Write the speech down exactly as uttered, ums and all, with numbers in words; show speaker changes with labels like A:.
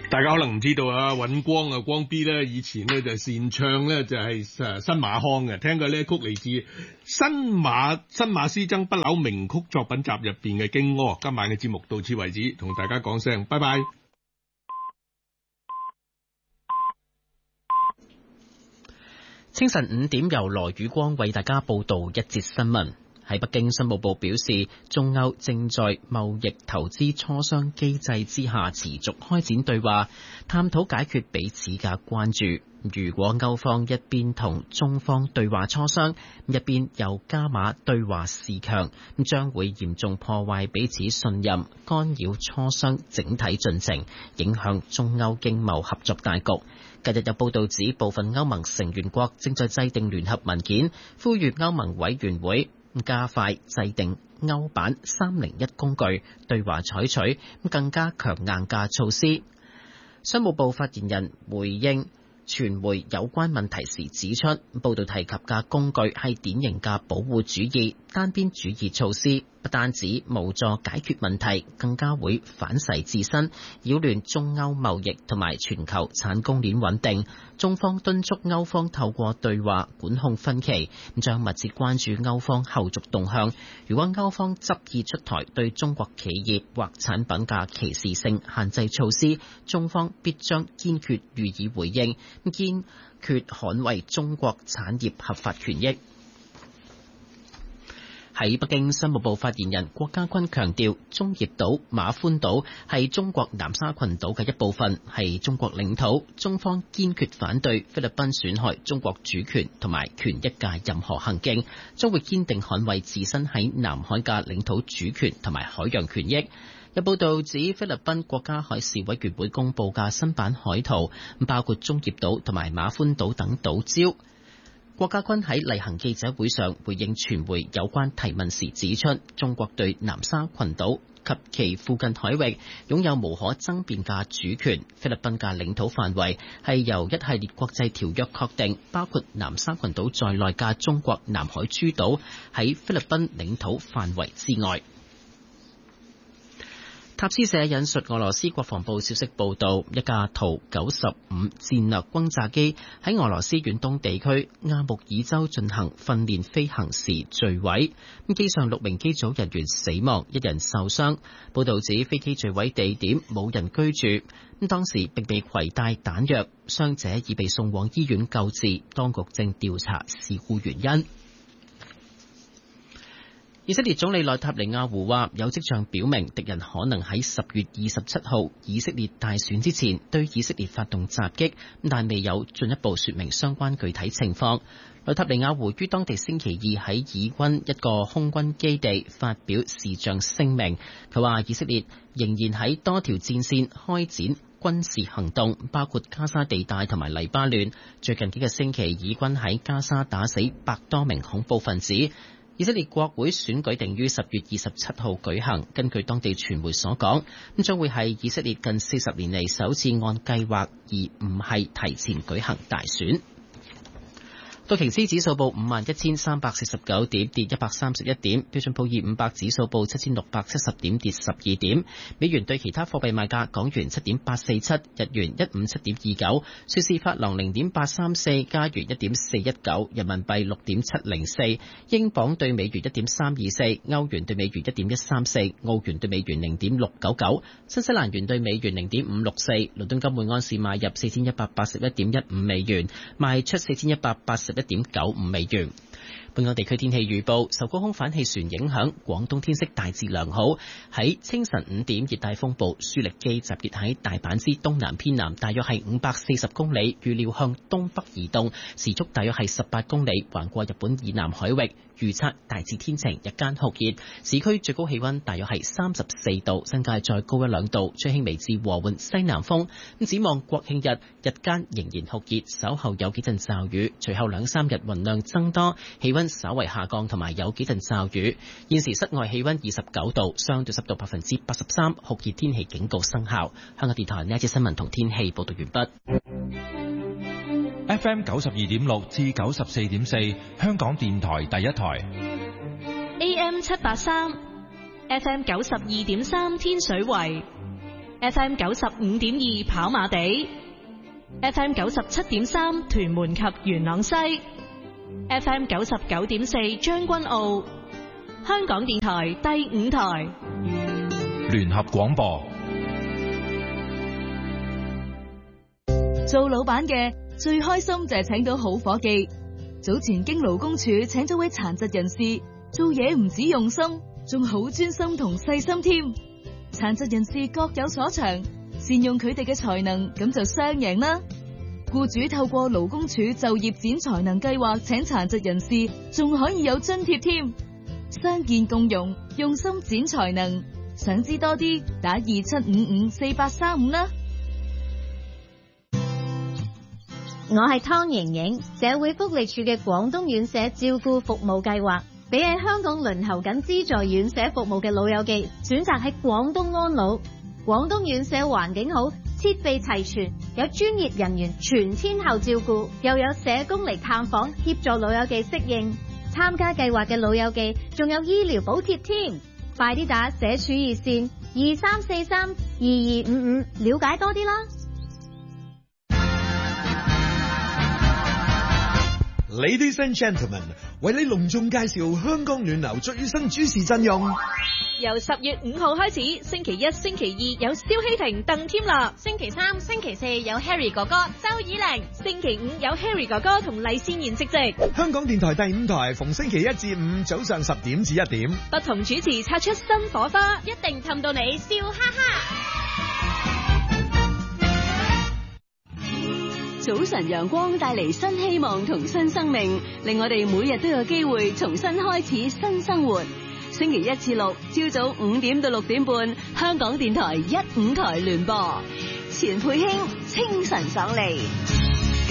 A: 大家可能唔知道啊，尹光啊，光 B 咧，以前咧就擅唱咧就係誒新馬腔嘅，聽過呢曲嚟自新馬新馬師曾不朽名曲作品集入邊嘅《荊軻》。今晚嘅節目到此為止，同大家講聲拜拜。
B: 清晨五點由羅宇光為大家報道一節新聞。喺北京，商務部表示，中歐正在貿易投資磋商機制之下持續開展對話，探討解決彼此嘅關注。如果歐方一邊同中方對話磋商，一邊又加碼對話示強，將會嚴重破壞彼此信任，干擾磋商整體進程，影響中歐經貿合作大局。近日有報道指，部分歐盟成員國正在制定聯合文件，呼籲歐盟委員會加快制定歐版三零一工具，對華採取更加強硬嘅措施。商務部發言人回應傳媒有關問題時指出，報道提及嘅工具係典型嘅保護主義、單邊主義措施，不單止無助解決問題，更加會反噬自身，擾亂中歐貿易同埋全球產供鏈穩定。中方敦促歐方透過對話管控分歧，將密切關注歐方後續動向。如果歐方執意出台對中國企業或產品嘅歧視性限制措施，中方必將堅決予以回應，堅決捍衛中國產業合法權益。喺北京，商務部發言人郭家軍強調，中業島、馬歡島係中國南沙群島嘅一部分，係中國領土。中方堅決反對菲律賓損害中國主權同埋權益嘅任何行徑，將會堅定捍衛自身喺南海嘅領土主權同埋海洋權益。有報道指，菲律賓國家海事委員會公布嘅新版海圖，包括中業島同埋馬歡島等島礁。郭家軍喺例行記者會上回應傳媒有關提問時指出，中國對南沙群島及其附近海域擁有無可爭辯嘅主權。菲律賓嘅領土範圍係由一系列國際條約確定，包括南沙群島在內嘅中國南海諸島喺菲律賓領土範圍之外。塔斯社引述俄羅斯國防部消息報道，一架圖九十五戰略轟炸機喺俄羅斯遠東地區阿穆爾州進行訓練飛行時墜毀，機上六名機組人員死亡，一人受傷。報道指飛機墜毀地點冇人居住，咁當時並未攜帶彈藥，傷者已被送往醫院救治，當局正調查事故原因。以色列總理內塔尼亞胡話，有跡象表明敵人可能喺十月二十七號以色列大選之前對以色列發動襲擊，但未有進一步說明相關具體情況。內塔尼亞胡於當地星期二喺以軍一個空軍基地發表視像聲明，佢話以色列仍然喺多條戰線開展軍事行動，包括加沙地帶同埋黎巴嫩。最近幾個星期，以軍喺加沙打死百多名恐怖分子。以色列國會選舉定於十月二十七號舉行，根據當地傳媒所講，咁將會係以色列近四十年嚟首次按計劃而唔係提前舉行大選。道瓊斯指數報五萬一千三百四十九點，跌一百三十一點；標準普爾五百指數報七千六百七十點，跌十二點。美元對其他貨幣賣價：港元七點八四七，日元一五七點二九，瑞士法郎零點八三四，加元一點四一九，人民幣六點七零四，英鎊對美元一點三二四，歐元對美元一點一三四，澳元對美元零點六九九，新西蘭元對美元零點五六四。倫敦金每安士買入四千一百八十一點一五美元，賣出四千一百八十一點九五美元。本港地區天氣預報，受高空反氣旋影響，廣東天色大致良好。喺清晨五點，熱帶風暴舒力基集結喺大阪之東南偏南，大約係五百四十公里，預料向東北移動，時速大約係十八公里，橫過日本以南海域。預測大致天晴，日間酷熱，市區最高氣溫大約係三十四度，新界再高一兩度，吹輕微至和緩西南風。咁展望國慶日，日間仍然酷熱，稍後有幾陣驟雨，隨後兩三日雲量增多，氣溫稍為下降，同埋有幾陣驟雨。現時室外氣溫二十九度，相對濕度百分之八十三，酷熱天氣警告生效。香港電台呢一節新聞同天氣報道完畢。
C: F M 九十二點六至九十四點四，香港電台第一台。
D: A M 七八三，F M 九十二點三，天水圍。 F M 九十五點二跑馬地，F M 九十七點三屯門及元朗西，F M 九十九點四將軍澳，香港電台第五台
C: 聯合廣播。
E: 做老闆嘅最開心就係請到好伙計。早前經勞工處請咗位殘疾人士，做嘢唔止用心，仲好專心同細心添。殘疾人士各有所長，善用佢哋嘅才能，咁就雙贏啦。僱主透過勞工處就業展才能計劃請殘疾人士，仲可以有津貼添。相見共融，用心展才能。想知多啲，打二七五五四八三五啦。
F: 我係湯瑩瑩，社會福利署嘅廣東院舍照顧服務計劃，俾喺香港輪候緊資助院舍服務嘅老友記選擇喺廣東安老。廣東院舍環境好，設備齊全，有專業人員全天候照顧，又有社工嚟探訪協助老友記適應。參加計劃嘅老友記仲有醫療補貼添，快啲打社署熱線二三四三二二五五了解多啲啦。
G: Ladies and gentlemen， 為你隆重介紹香港暖流最新主持陣容。
D: 由十月五號開始，星期一、星期二有蕭希婷、鄧添樂；
F: 星期三、星期四有 Harry 哥哥、周以玲；
D: 星期五有 Harry 哥哥同黎善賢夕夕。
G: 香港電台第五台逢星期一至五早上十點至一點，
D: 不同主持擦出新火花，
F: 一定氹到你笑哈哈。
E: 早晨陽光帶嚟新希望同新生命，令我哋每日都有機會重新開始新生活。星期一至六朝早五點到六點半，香港電台一五台聯播，錢佩卿清晨爽利。